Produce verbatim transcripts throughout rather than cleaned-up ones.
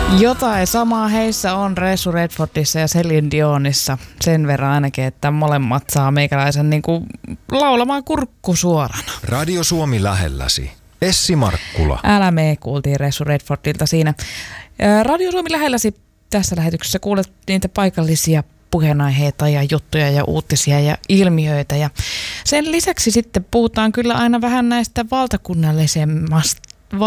Jotain samaa heissä on Ressu Redfordissa ja Celine Dionissa. Sen verran ainakin, että molemmat saa meikäläisen niin kuin laulamaan kurkku suorana. Radio Suomi lähelläsi. Essi Markkula. Älä mee, kuultiin Ressu Redfordilta siinä. Radio Suomi lähelläsi tässä lähetyksessä kuulet niitä paikallisia puheenaiheita ja juttuja ja uutisia ja ilmiöitä. Ja sen lisäksi sitten puhutaan kyllä aina vähän näistä valtakunnallisemmasta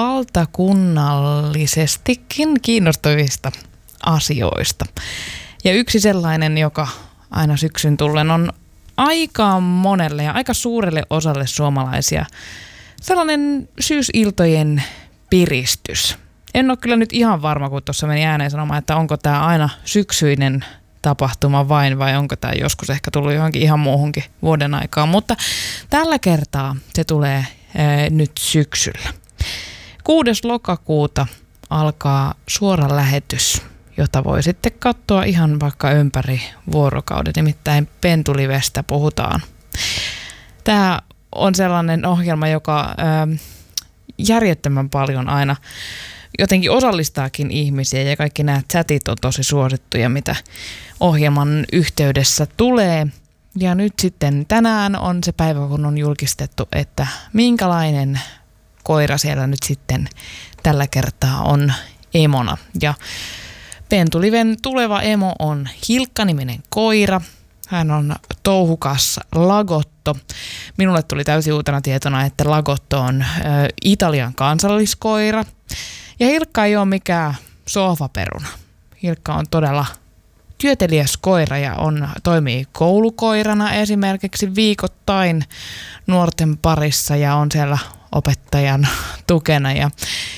valtakunnallisestikin kiinnostavista asioista. Ja yksi sellainen, joka aina syksyn tullen on aika monelle ja aika suurelle osalle suomalaisia sellainen syysiltojen piristys. En ole kyllä nyt ihan varma, kun tuossa meni ääneen sanomaan, että onko tämä aina syksyinen tapahtuma vain vai onko tämä joskus ehkä tullut johonkin ihan muuhunkin vuoden aikaan. Mutta tällä kertaa se tulee ää, nyt syksyllä. kuudes lokakuuta alkaa suora lähetys, jota voi sitten katsoa ihan vaikka ympäri vuorokauden, nimittäin Pentulivestä puhutaan. Tämä on sellainen ohjelma, joka ää, järjettömän paljon aina jotenkin osallistaakin ihmisiä ja kaikki nämä chatit on tosi suosittuja, mitä ohjelman yhteydessä tulee. Ja nyt sitten tänään on se päivä, kun on julkistettu, että minkälainen koira siellä nyt sitten tällä kertaa on emona. Ja Pentuliven tuleva emo on Hilkka-niminen koira. Hän on touhukas lagotto. Minulle tuli täysin uutena tietona, että lagotto on ö, Italian kansalliskoira. Ja Hilkka ei ole mikään sohvaperuna. Hilkka on todella työteliäs koira ja on, toimii koulukoirana esimerkiksi viikoittain nuorten parissa ja on siellä opettajan tukena. Ja,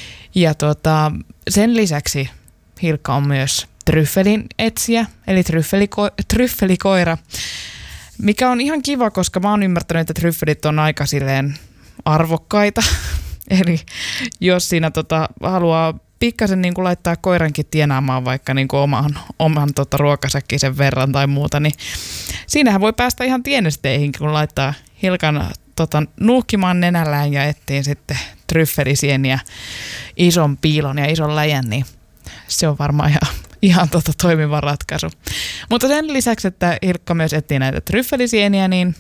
ja tuota, sen lisäksi Hilkka on myös tryffelin etsijä, eli tryffeliko- tryffelikoira, mikä on ihan kiva, koska mä oon ymmärtänyt, että tryffelit on aika silleen arvokkaita. Eli jos siinä tota, haluaa pikkasen niin kuin laittaa koirankin tienaamaan vaikka niin kuin oman, oman tota, ruokasäkkisen verran tai muuta, niin siinähän voi päästä ihan tienesteihin, kun laittaa Hilkan tota, nuuhkimaan nenällään ja etsii sitten tryffelisieniä, ison piilon ja ison läjän, niin se on varmaan ihan, ihan tota, toimiva ratkaisu. Mutta sen lisäksi, että Hilkka myös etsii näitä tryffelisieniä, niin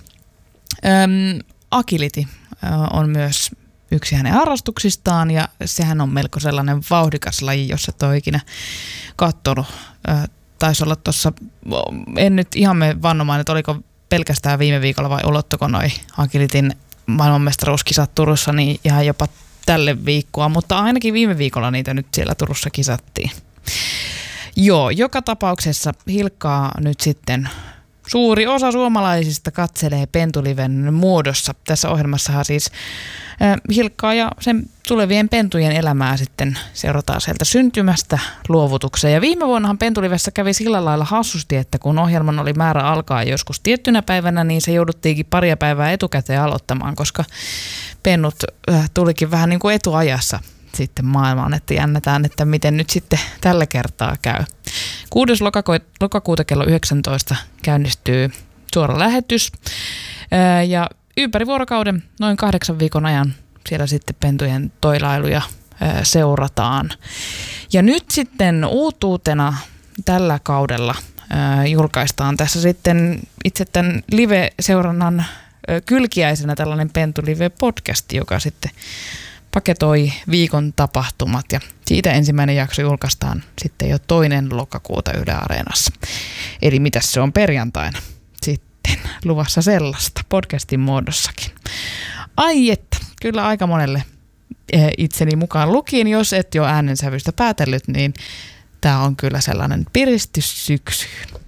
äm, agility äh, on myös yksi hänen harrastuksistaan ja sehän on melko sellainen vauhdikas laji, jos et ole ikinä katsonut. Äh, taisi olla tuossa, en nyt ihan me vannomaan, että oliko pelkästään viime viikolla vai ulottuko noi agilityn maailmanmestaruuskisat Turussa niin ihan jopa tälle viikkoa, mutta ainakin viime viikolla niitä nyt siellä Turussa kisattiin. Joo, joka tapauksessa Hilkkaa nyt sitten suuri osa suomalaisista katselee Pentuliven muodossa. Tässä ohjelmassahan siis äh, Hilkkaa ja sen tulevien pentujen elämää sitten seurataan sieltä syntymästä luovutukseen. Ja viime vuonnahan Pentulivessa kävi sillä lailla hassusti, että kun ohjelman oli määrä alkaa joskus tiettynä päivänä, niin se jouduttiinkin paria päivää etukäteen aloittamaan, koska pennut äh, tulikin vähän niin kuin etuajassa sitten maailmaan, että jännätään, että miten nyt sitten tällä kertaa käy. kuudes lokakuuta kello yhdeksäntoista käynnistyy suora lähetys ja ympäri vuorokauden noin kahdeksan viikon ajan siellä sitten pentujen toilailuja seurataan. Ja nyt sitten uutuutena tällä kaudella julkaistaan tässä sitten itse tämän live-seurannan kylkiäisenä tällainen Pentulive-podcast, joka sitten paketoi viikon tapahtumat ja siitä ensimmäinen jakso julkaistaan sitten jo toinen lokakuuta Yle Areenassa. Eli mitäs se on perjantaina sitten luvassa sellaista podcastin muodossakin. Ai että, kyllä aika monelle itseni mukaan lukien, jos et jo äänensävystä päätellyt, niin tämä on kyllä sellainen piristys syksyyn.